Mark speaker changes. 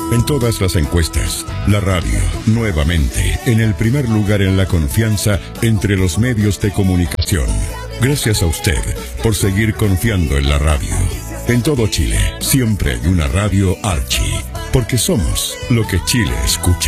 Speaker 1: En todas las encuestas, la radio, nuevamente, en el primer lugar en la confianza entre los medios de comunicación. Gracias a usted por seguir confiando en la radio. En todo Chile, siempre hay una radio Archie, porque somos lo que Chile escucha.